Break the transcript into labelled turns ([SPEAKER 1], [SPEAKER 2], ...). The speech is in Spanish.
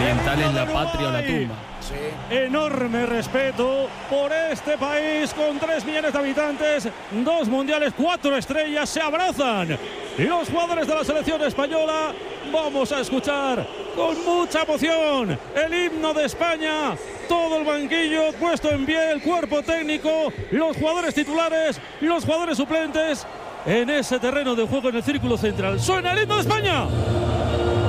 [SPEAKER 1] Continentales, la patria o la tumba.
[SPEAKER 2] Sí. Enorme respeto por este país con 3 millones de habitantes, 2 mundiales, 4 estrellas, se abrazan. Y los jugadores de la selección española, vamos a escuchar con mucha emoción el himno de España. Todo el banquillo puesto en pie, el cuerpo técnico, los jugadores titulares, los jugadores suplentes en ese terreno de juego en el círculo central. ¡Suena el himno de España!